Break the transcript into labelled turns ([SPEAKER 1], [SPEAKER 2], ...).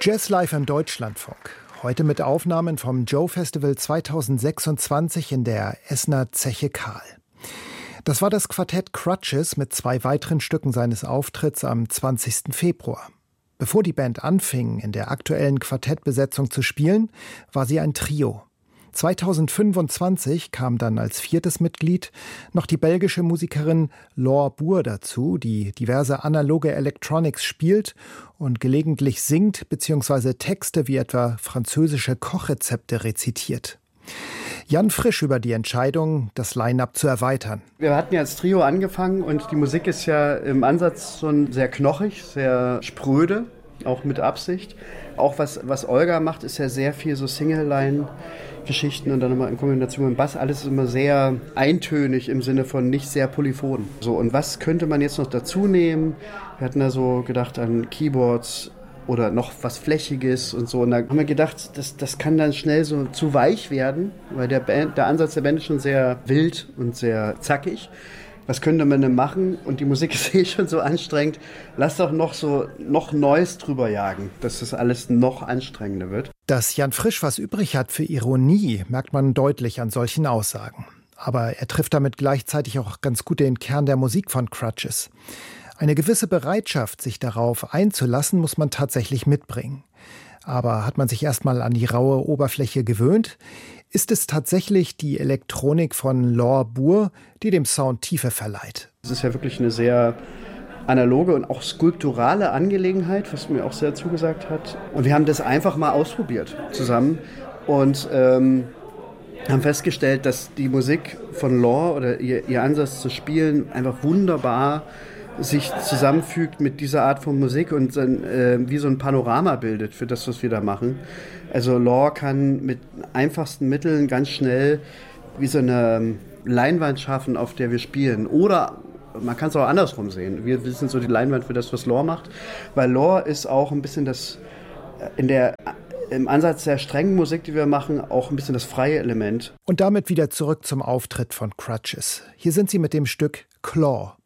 [SPEAKER 1] Jazz live im Deutschlandfunk. Heute mit Aufnahmen vom Joe Festival 2026 in der Essener Zeche Karl. Das war das Quartett Crutches mit 2 weiteren Stücken seines Auftritts am 20. Februar. Bevor die Band anfing, in der aktuellen Quartettbesetzung zu spielen, war sie ein Trio. 2025 kam dann als 4. Mitglied noch die belgische Musikerin Laure Boer dazu, die diverse analoge Electronics spielt und gelegentlich singt bzw. Texte wie etwa französische Kochrezepte rezitiert. Jan Frisch über die Entscheidung, das Line-Up zu erweitern.
[SPEAKER 2] Wir hatten ja als Trio angefangen und die Musik ist ja im Ansatz schon sehr knochig, sehr spröde, auch mit Absicht. Auch was Olga macht, ist ja sehr viel so Single-Line-Geschichten und dann nochmal in Kombination mit dem Bass. Alles ist immer sehr eintönig im Sinne von nicht sehr polyphon. So, und was könnte man jetzt noch dazu nehmen? Wir hatten da so gedacht an Keyboards oder noch was Flächiges und so. Und da haben wir gedacht, das kann dann schnell so zu weich werden, weil der Ansatz der Band ist schon sehr wild und sehr zackig. Was könnte man denn machen? Und die Musik ist eh schon so anstrengend. Lass doch noch Neues drüber jagen, dass das alles noch anstrengender wird.
[SPEAKER 1] Dass Jan Frisch was übrig hat für Ironie, merkt man deutlich an solchen Aussagen. Aber er trifft damit gleichzeitig auch ganz gut den Kern der Musik von Crutches. Eine gewisse Bereitschaft, sich darauf einzulassen, muss man tatsächlich mitbringen. Aber hat man sich erstmal an die raue Oberfläche gewöhnt, ist es tatsächlich die Elektronik von Laure Boer, die dem Sound Tiefe verleiht.
[SPEAKER 2] Es ist ja wirklich eine sehr analoge und auch skulpturale Angelegenheit, was mir auch sehr zugesagt hat. Und wir haben das einfach mal ausprobiert zusammen und haben festgestellt, dass die Musik von Laure oder ihr Ansatz zu spielen einfach wunderbar sich zusammenfügt mit dieser Art von Musik und wie so ein Panorama bildet für das, was wir da machen. Also Laure kann mit einfachsten Mitteln ganz schnell wie so eine Leinwand schaffen, auf der wir spielen. Oder man kann es auch andersrum sehen. Wir sind so die Leinwand für das, was Laure macht. Weil Laure ist auch ein bisschen im Ansatz der strengen Musik, die wir machen, auch ein bisschen das freie Element.
[SPEAKER 1] Und damit wieder zurück zum Auftritt von Crutches. Hier sind sie mit dem Stück Claw.